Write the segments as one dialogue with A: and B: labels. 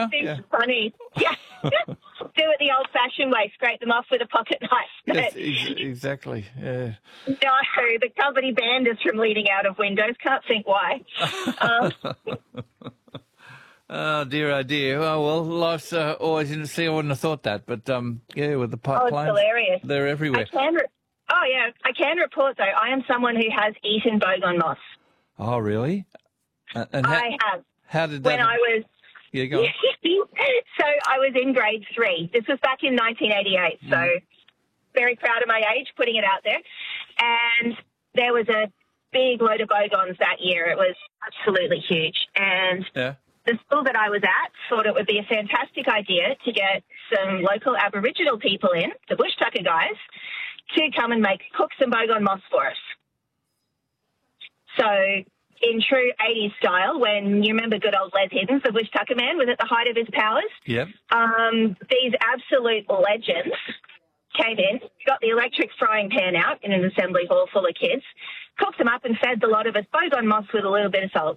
A: now?
B: It's funny. Yeah. Do it the old-fashioned way, scrape them off with a pocket knife.
A: Yes, exactly, yeah.
B: No, the company banned us from leaning out of windows. Can't think why.
A: Oh, dear. Oh, well, life's always interesting. I wouldn't have thought that. But, yeah, with the pipe planes,
B: hilarious.
A: They're everywhere.
B: I can report, though, I am someone who has eaten bogong moss.
A: Oh, really? And
B: I have.
A: How did that...
B: When I was...
A: Yeah, go on.
B: So I was in grade 3. This was back in 1988, so very proud of my age, putting it out there. And there was a big load of bogons that year. It was absolutely huge. And the school that I was at thought it would be a fantastic idea to get some local Aboriginal people in, the Bush Tucker guys, to come and cook some bogong moss for us. So in true 80s style, when you remember good old Les Hiddens, the Bush Tucker man, was at the height of his powers.
A: Yep.
B: These absolute legends came in, got the electric frying pan out in an assembly hall full of kids, cooked them up and fed the lot of us bogong moss with a little bit of salt.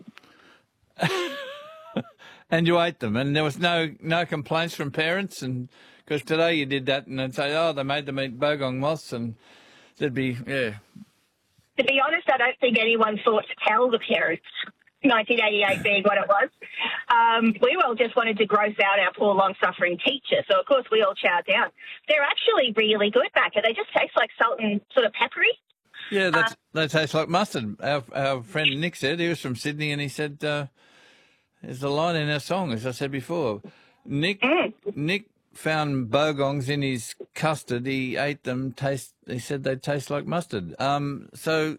A: And you ate them, and there was no complaints from parents, and because today you did that and they'd say, oh, they made them eat bogong moss, and there'd be, yeah.
B: To be honest, I don't think anyone thought to tell the parents, 1988 being what it was. We all just wanted to gross out our poor, long-suffering teacher, so of course we all chowed down. They're actually really good, Macca. They just taste like salt and sort of peppery.
A: Yeah, they taste like mustard. Our friend Nick said, he was from Sydney, and he said, there's a line in our song, as I said before. Nick found bogongs in his custard. He ate them. He said they taste like mustard. So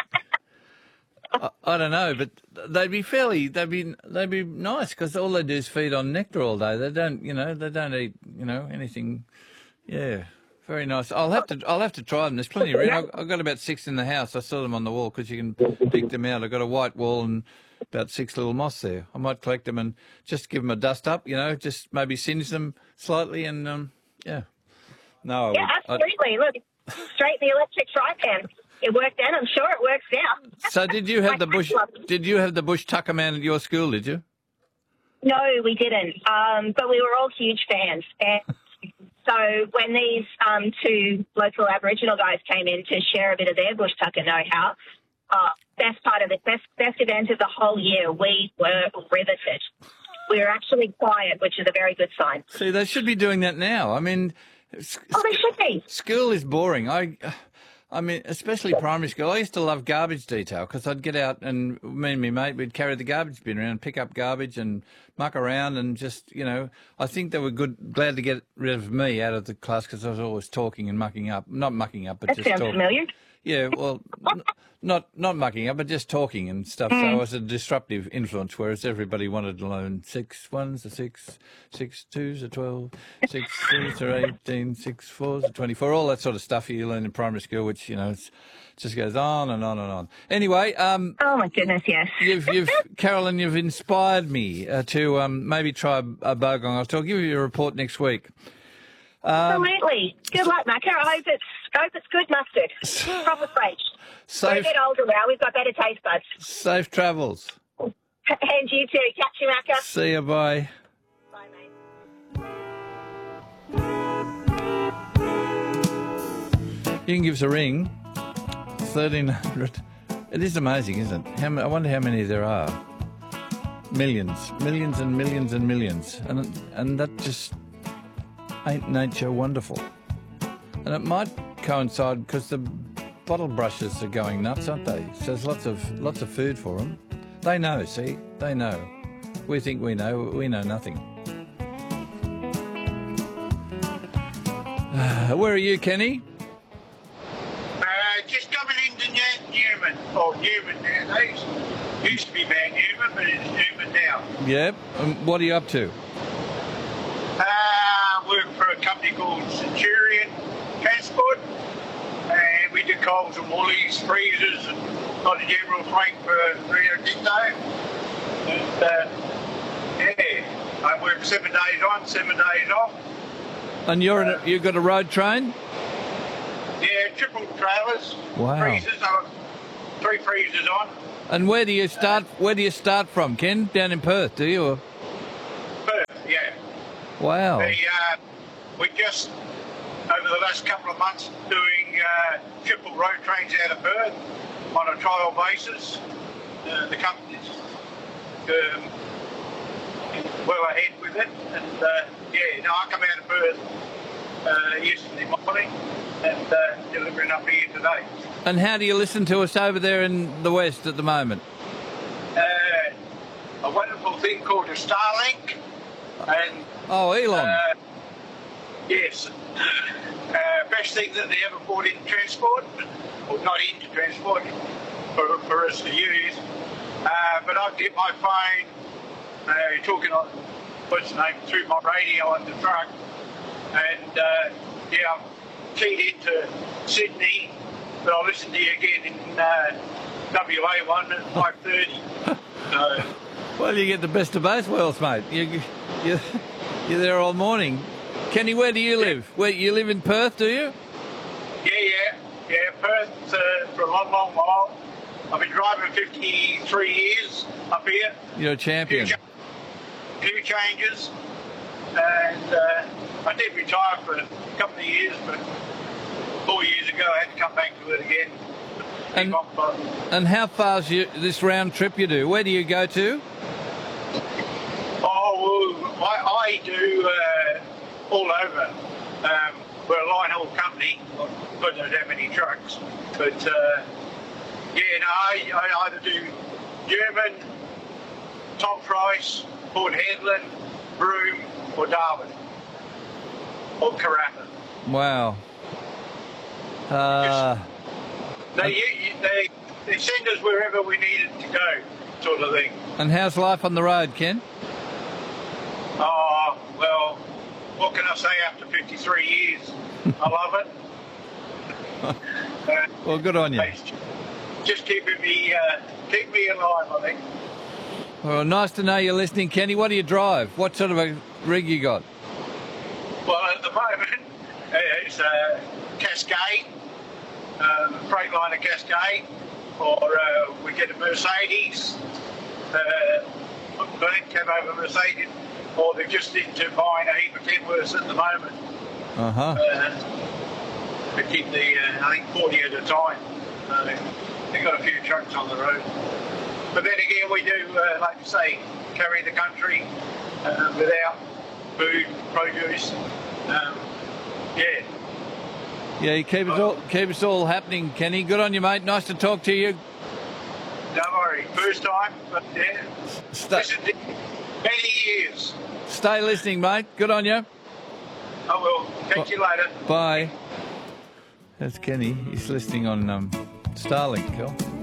A: I don't know, but they'd be nice because all they do is feed on nectar all day. They don't eat anything. Yeah, very nice. I'll have to try them. There's plenty around. I've got about 6 in the house. I saw them on the wall because you can pick them out. I've got a white wall and about 6 little moss there. I might collect them and just give them a dust up, just maybe singe them slightly and, yeah. No,
B: yeah, absolutely. Look, straight in the electric fry pan. It worked then. I'm sure it works now.
A: So did you have the Bush Tucker man at your school, did you?
B: No, we didn't. But we were all huge fans. And so when these 2 local Aboriginal guys came in to share a bit of their Bush Tucker know-how, best part of it, best event of the whole year, we were riveted. We were actually quiet, which is a very good sign.
A: See, they should be doing that now. I mean,
B: they should be.
A: School is boring. I mean, especially primary school. I used to love garbage detail because I'd get out and me and my mate, we'd carry the garbage bin around, pick up garbage and muck around and just, I think they were glad to get rid of me out of the class because I was always talking and mucking up. Not mucking up, but
B: that
A: just
B: sounds
A: talking.
B: Familiar.
A: Yeah, well, not mucking up, but just talking and stuff. So I was a disruptive influence, whereas everybody wanted to learn 6 1s are 6, 6 2s are 12, 6 3s are 18, 6 4s are 24, all that sort of stuff you learn in primary school, which, it just goes on and on and on. Anyway,
B: oh my goodness, yes.
A: Carolyn, you've inspired me to maybe try a bogong. I'll give you a report next week.
B: Absolutely. Good luck, Macca. I hope it's good mustard. Proper French. We're a bit older now. We've got better taste buds.
A: Safe travels.
B: And you too. Catch you, Macca.
A: See you. Bye.
B: Bye, mate.
A: You can give us a ring. 1300. It is amazing, isn't it? I wonder how many there are. Millions and millions and millions. And that just... ain't nature wonderful? And it might coincide because the bottle brushes are going nuts, aren't they? So there's lots of food for them. They know, see? They know. We think we know. We know nothing. Where are you, Kenny?
C: Just coming into Newman. Oh, Newman nowadays. Used to be Mount Newman, but it's Newman now.
A: Yep. What are you up to?
C: Work for a company called Centurion Transport, and we do Coles and Woolies, freezers, and got a general freight for Rio Tinto. And yeah, I work 7 days on, 7 days off.
A: And you've got a road train?
C: Yeah, triple trailers.
A: Wow.
C: Freezers. I've got 3 freezers on.
A: And where do you start? Where do you start from, Ken? Down in Perth, do you? Or?
C: Perth, yeah. Yeah.
A: Wow.
C: We just, over the last couple of months, doing triple road trains out of Perth on a trial basis. The company's well ahead with it. And I come out of Perth yesterday morning and delivering up here today.
A: And how do you listen to us over there in the West at the moment?
C: A wonderful thing called a Starlink. And
A: Oh, Elon.
C: yes. Best thing that they ever brought in transport, or not into transport, for us to use. But I get my phone, talking on, what's the name, through my radio on the truck. And I'm keyed into Sydney, but I'll listen to you again in WA one at 5:30. So,
A: Well, you get the best of both worlds, mate. You're there all morning. Kenny, where do you live? Where you live in Perth, do you?
C: Yeah, Perth for a long, long while. I've been driving 53 years up here.
A: You're a champion.
C: Few changes, and I did retire for a couple of years, but 4 years ago I had to come back to it again.
A: And how far's this round trip you do? Where do you go to?
C: Oh, I do all over. We're a line haul company. I don't have many trucks, but I either do German, Tom Price, Port Hedland, Broome, or Darwin, or Karratha.
A: Wow.
C: They send us wherever we need it to go, sort of thing.
A: And how's life on the road, Ken?
C: Oh, well, what can I say after 53 years? I love it.
A: Well, good on you.
C: Just keep me alive, I think.
A: Well, nice to know you're listening, Kenny. What do you drive? What sort of a rig you got?
C: Well, at the moment, it's a Cascade, Freightliner Cascade, or we get a Mercedes, cab over Mercedes, or they're just into buying a heap of Kenworths at the moment. We keep I think 40 at a time. They've got a few trucks on the road. But then again, we do, like you say, carry the country without food, produce.
A: Yeah, you keep us all happening, Kenny. Good on you, mate. Nice to talk to you.
C: Don't worry, first time, but listened to many years.
A: Stay listening, mate. Good on you.
C: I will. Catch you later.
A: Bye. That's Kenny. He's listening on Starlink, Kel.